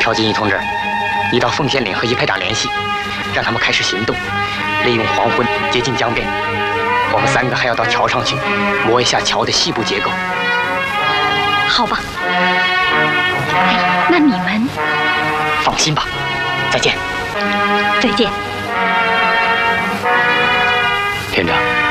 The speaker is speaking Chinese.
朴金义同志，你到奉县岭和一排长联系，让他们开始行动，利用黄昏接近江边。我们3个还要到桥上去摸一下桥的细部结构。 好吧。哎，那你们放心吧。再见。 再见。 连长。